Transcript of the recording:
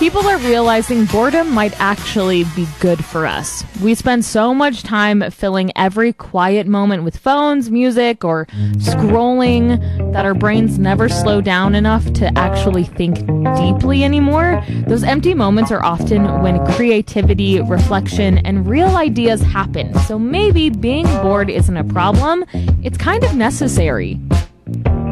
People are realizing boredom might actually be good for us. We spend so much time filling every quiet moment with phones, music, or scrolling that our brains never slow down enough to actually think deeply anymore. Those empty moments are often when creativity, reflection, and real ideas happen. So maybe being bored isn't a problem, it's kind of necessary.